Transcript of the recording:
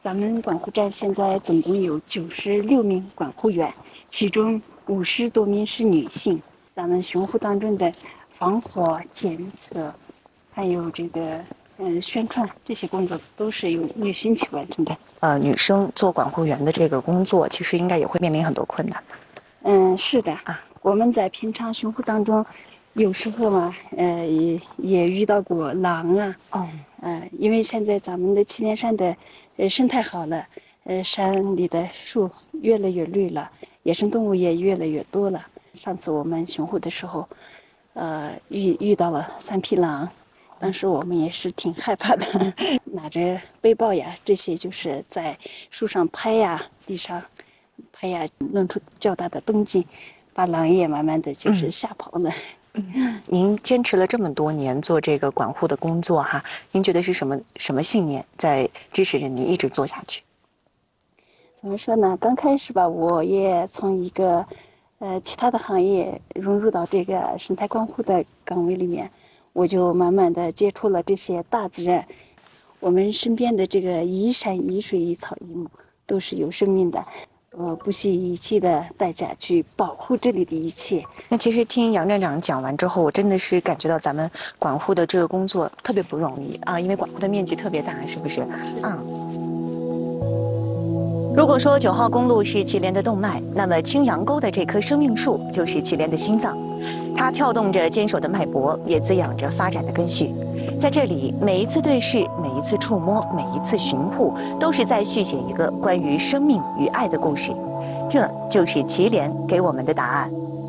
咱们管护站现在总共有96名管护员，其中50多名是女性。咱们巡护当中的防火检测，还有这个宣传这些工作都是由女性去完成的。 女生做管护员的这个工作，其实应该也会面临很多困难。是的啊，我们在平常巡护当中，有时候嘛，也遇到过狼啊。因为现在咱们的祁连山的生态好了，山里的树越来越绿了，野生动物也越来越多了。上次我们巡护的时候，遇到了3匹狼，当时我们也是挺害怕的，拿着背包呀，这些就是在树上拍呀，地上拍呀，弄出较大的动静，把狼也慢慢的就是吓跑了。 您坚持了这么多年做这个管护的工作哈，您觉得是什么信念在支持着您一直做下去？ 怎么说呢？刚开始吧，我也从一个其他的行业融入到这个生态管护的岗位里面，我就慢慢的接触了这些大自然，我们身边的这个一山一水一草一木都是有生命的。不惜一切的代价去保护这里的一切。 那其实听杨站长讲完之后，我真的是感觉到咱们管护的这个工作特别不容易啊，因为管护的面积特别大，是不是？如果说9号公路是祁连的动脉，那么青羊沟的这棵生命树就是祁连的心脏，它跳动着坚守的脉搏，也滋养着发展的根绪。在这里，每一次对视，每一次触摸，每一次巡护，都是在续写一个关于生命与爱的故事。这就是祁连给我们的答案。